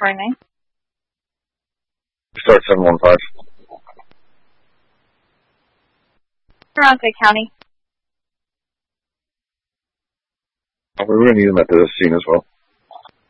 recording name. Start 715. Toronto County. We were going to use them at the scene as well.